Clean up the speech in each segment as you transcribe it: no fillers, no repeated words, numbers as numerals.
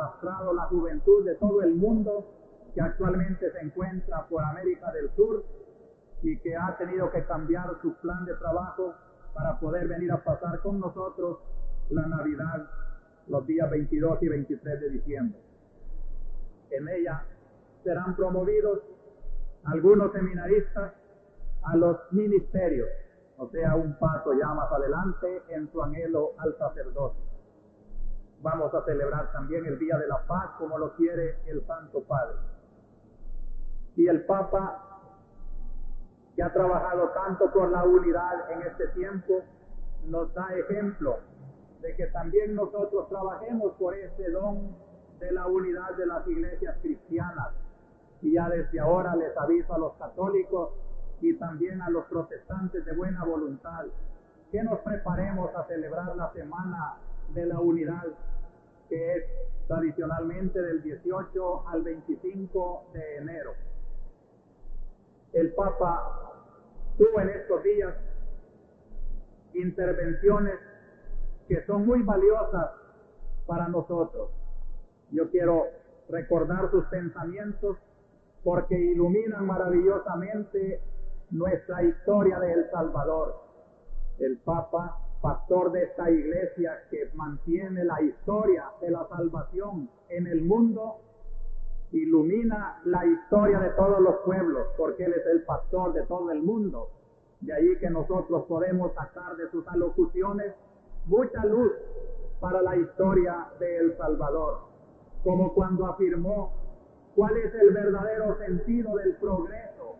arrastrado la juventud de todo el mundo que actualmente se encuentra por América del Sur y que ha tenido que cambiar su plan de trabajo para poder venir a pasar con nosotros la Navidad los días 22 y 23 de diciembre. En ella serán promovidos algunos seminaristas a los ministerios, o sea, un paso ya más adelante en su anhelo al sacerdocio. Vamos a celebrar también el Día de la Paz como lo quiere el Santo Padre. Y el Papa, que ha trabajado tanto por la unidad en este tiempo, nos da ejemplo de que también nosotros trabajemos por ese don de la unidad de las iglesias cristianas. Y ya desde ahora les aviso a los católicos y también a los protestantes de buena voluntad que nos preparemos a celebrar la Semana de la Unidad, que es tradicionalmente del 18 al 25 de enero. El Papa tuvo en estos días intervenciones que son muy valiosas para nosotros. Yo quiero recordar sus pensamientos porque iluminan maravillosamente nuestra historia de El Salvador. El Papa, pastor de esta iglesia que mantiene la historia de la salvación en el mundo, ilumina la historia de todos los pueblos, porque Él es el pastor de todo el mundo. De ahí que nosotros podemos sacar de sus alocuciones mucha luz para la historia de El Salvador, como cuando afirmó cuál es el verdadero sentido del progreso.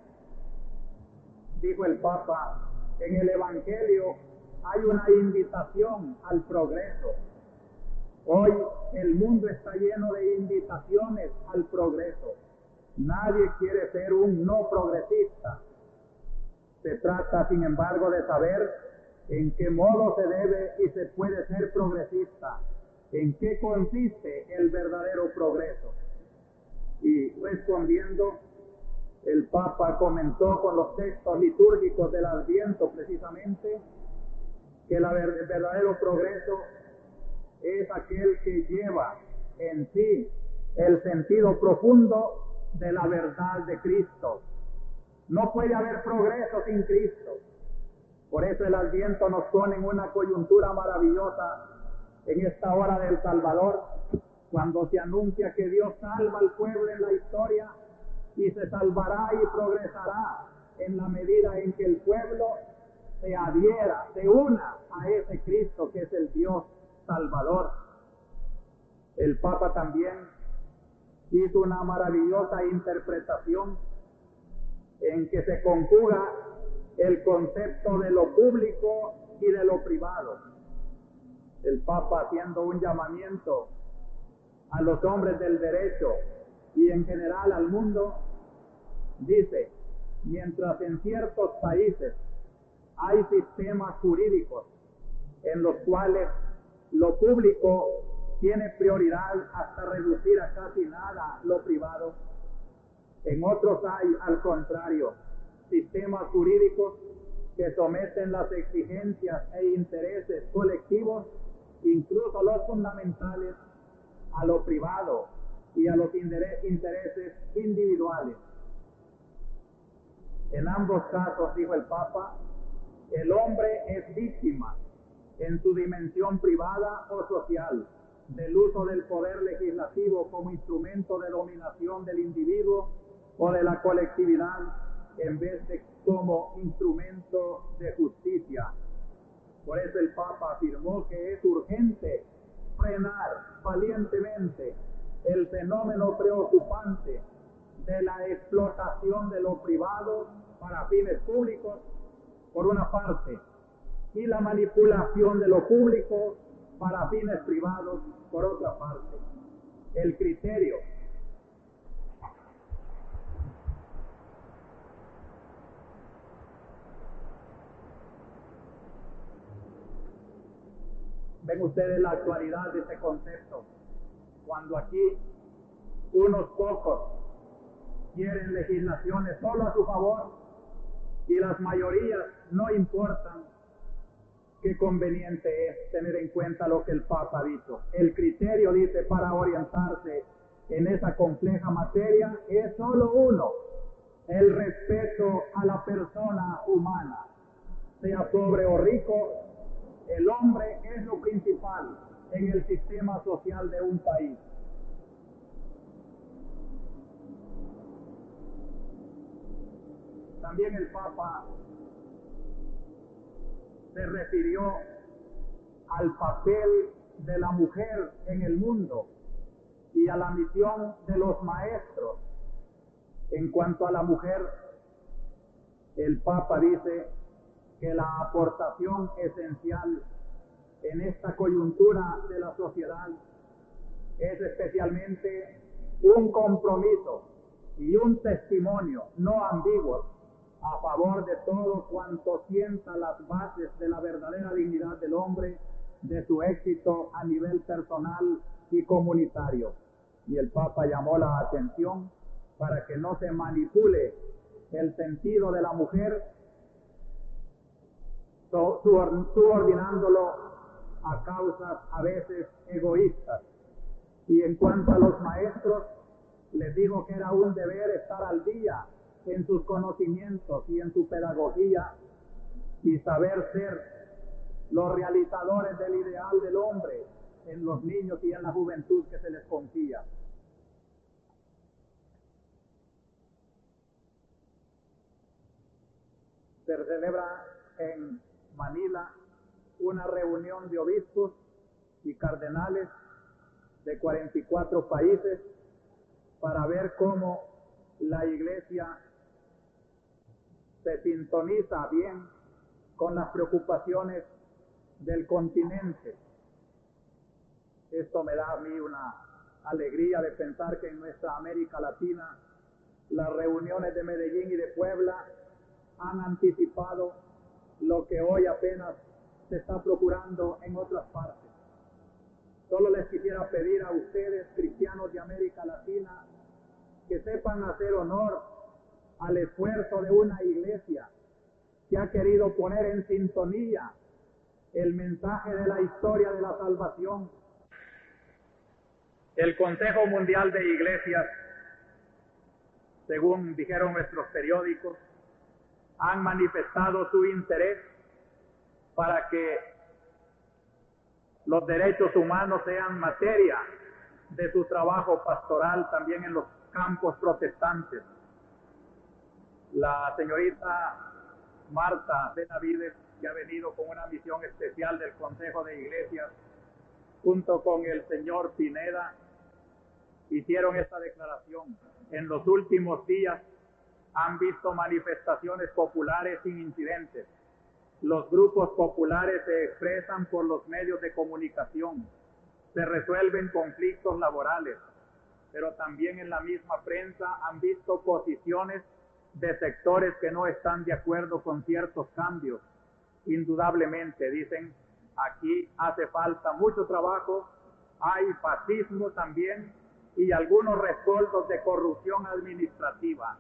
Dijo el Papa, en el Evangelio hay una invitación al progreso. Hoy el mundo está lleno de invitaciones al progreso. Nadie quiere ser un no progresista. Se trata, sin embargo, de saber en qué modo se debe y se puede ser progresista, en qué consiste el verdadero progreso. Y respondiendo, el Papa comentó con los textos litúrgicos del Adviento precisamente que el verdadero progreso es aquel que lleva en sí el sentido profundo de la verdad de Cristo. No puede haber progreso sin Cristo. Por eso el Adviento nos pone en una coyuntura maravillosa en esta hora del Salvador, cuando se anuncia que Dios salva al pueblo en la historia y se salvará y progresará en la medida en que el pueblo se adhiera, se una a ese Cristo que es el Dios Salvador. El Papa también hizo una maravillosa interpretación en que se conjuga el concepto de lo público y de lo privado. El Papa, haciendo un llamamiento a los hombres del derecho y en general al mundo, dice: mientras en ciertos países hay sistemas jurídicos en los cuales lo público tiene prioridad hasta reducir a casi nada lo privado, en otros hay, al contrario, sistemas jurídicos que someten las exigencias e intereses colectivos, incluso los fundamentales, a lo privado y a los intereses individuales. En ambos casos, dijo el Papa, el hombre es víctima en su dimensión privada o social del uso del poder legislativo como instrumento de dominación del individuo o de la colectividad, en vez de como instrumento de justicia. Por eso el Papa afirmó que es urgente frenar valientemente el fenómeno preocupante de la explotación de lo privado para fines públicos, por una parte, y la manipulación de lo público para fines privados, por otra parte. El criterio ven ustedes la actualidad de este concepto, cuando aquí unos pocos quieren legislaciones solo a su favor y las mayorías no importan, qué conveniente es tener en cuenta lo que el Papa dijo. El criterio, dice, para orientarse en esa compleja materia es solo uno: el respeto a la persona humana. Sea pobre o rico, el hombre es lo principal en el sistema social de un país. También el Papa se refirió al papel de la mujer en el mundo y a la misión de los maestros. En cuanto a la mujer, el Papa dice que la aportación esencial en esta coyuntura de la sociedad es especialmente un compromiso y un testimonio no ambiguos a favor de todo cuanto sienta las bases de la verdadera dignidad del hombre, de su éxito a nivel personal y comunitario. Y el Papa llamó la atención para que no se manipule el sentido de la mujer, subordinándolo a causas a veces egoístas. Y en cuanto a los maestros, les dijo que era un deber estar al día en sus conocimientos y en su pedagogía y saber ser los realizadores del ideal del hombre en los niños y en la juventud que se les confía. Se celebra en Manila una reunión de obispos y cardenales de 44 países para ver cómo la Iglesia se sintoniza bien con las preocupaciones del continente. Esto me da a mí una alegría de pensar que en nuestra América Latina las reuniones de Medellín y de Puebla han anticipado lo que hoy apenas se está procurando en otras partes. Solo les quisiera pedir a ustedes, cristianos de América Latina, que sepan hacer honor al esfuerzo de una iglesia que ha querido poner en sintonía el mensaje de la historia de la salvación. El Consejo Mundial de Iglesias, según dijeron nuestros periódicos, han manifestado su interés para que los derechos humanos sean materia de su trabajo pastoral también en los campos protestantes. La señorita Marta Benavides, que ha venido con una misión especial del Consejo de Iglesias, junto con el señor Pineda, hicieron esta declaración. En los últimos días han visto manifestaciones populares sin incidentes. Los grupos populares se expresan por los medios de comunicación. Se resuelven conflictos laborales, pero también en la misma prensa han visto posiciones de sectores que no están de acuerdo con ciertos cambios. Indudablemente, dicen, aquí hace falta mucho trabajo, hay fascismo también y algunos rescoldos de corrupción administrativa.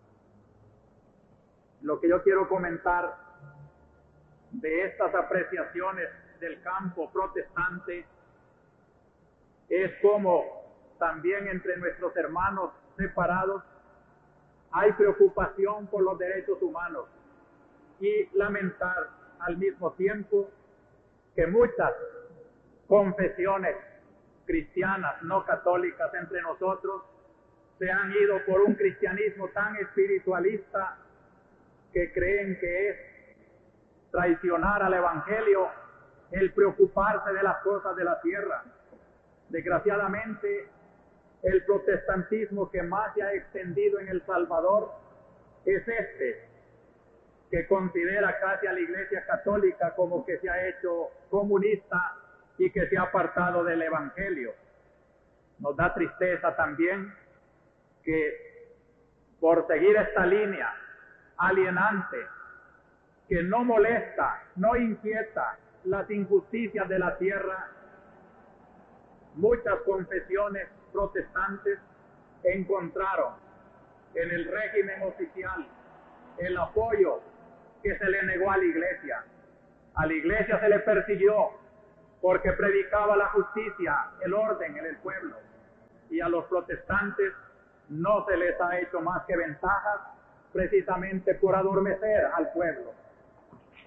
Lo que yo quiero comentar de estas apreciaciones del campo protestante es cómo también entre nuestros hermanos separados hay preocupación por los derechos humanos y lamentar al mismo tiempo que muchas confesiones cristianas no católicas entre nosotros se han ido por un cristianismo tan espiritualista que creen que es traicionar al Evangelio el preocuparse de las cosas de la tierra. Desgraciadamente, el protestantismo que más se ha extendido en El Salvador es que considera casi a la Iglesia Católica como que se ha hecho comunista y que se ha apartado del Evangelio. Nos da tristeza también que por seguir esta línea alienante, que no molesta, no inquieta las injusticias de la tierra, muchas confesiones protestantes encontraron en el régimen oficial el apoyo que se le negó a la Iglesia. A la iglesia se le persiguió porque predicaba la justicia, el orden en el pueblo. Y a los protestantes no se les ha hecho más que ventajas precisamente por adormecer al pueblo.